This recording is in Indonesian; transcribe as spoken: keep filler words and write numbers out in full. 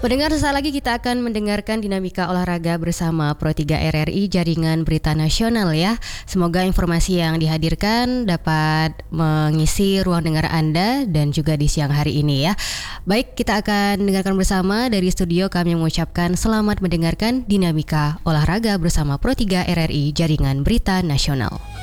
Pendengar, sesaat lagi kita akan mendengarkan dinamika olahraga bersama Pro tiga R R I Jaringan Berita Nasional ya. Semoga informasi yang dihadirkan dapat mengisi ruang dengar Anda dan juga di siang hari ini ya. Baik, kita akan dengarkan bersama dari studio. Kami mengucapkan selamat mendengarkan dinamika olahraga bersama Pro tiga R R I Jaringan Berita Nasional.